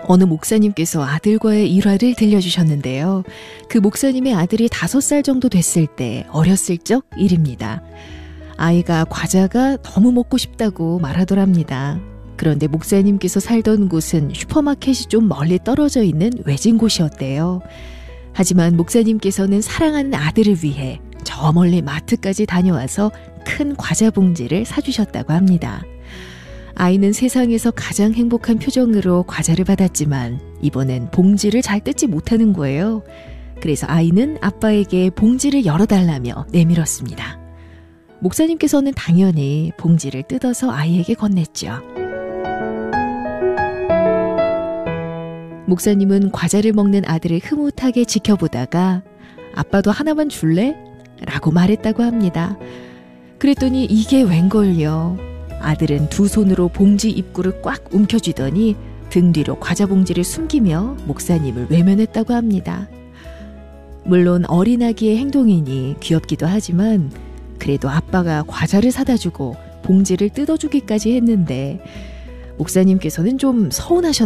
어느 목사님께서 아들과의 일화를 들려주셨는데요. 그 목사님의 아들이 5살 정도 됐을 때 어렸을 적 일입니다. 아이가 과자가 너무 먹고 싶다고 말하더랍니다. 그런데 목사님께서 살던 곳은 슈퍼마켓이 좀 멀리 떨어져 있는 외진 곳이었대요. 하지만 목사님께서는 사랑하는 아들을 위해 저 멀리 마트까지 다녀와서 큰 과자 봉지를 사주셨다고 합니다. 아이는 세상에서 가장 행복한 표정으로 과자를 받았지만 이번엔 봉지를 잘 뜯지 못하는 거예요. 그래서 아이는 아빠에게 봉지를 열어달라며 내밀었습니다. 목사님께서는 당연히 봉지를 뜯어서 아이에게 건넸죠. 목사님은 과자를 먹는 아들을 흐뭇하게 지켜보다가 아빠도 하나만 줄래? 라고 말했다고 합니다. 그랬더니 이게 웬걸요. 아들은 두 손으로 봉지 입구를 꽉 움켜쥐더니 등 뒤로 과자 봉지를 숨기며 목사님을 외면했다고 합니다. 물론 어린아기의 행동이니 귀엽기도 하지만 그래도 아빠가 과자를 사다 주고 봉지를 뜯어주기까지 했는데 목사님께서는 좀 서운하셨다고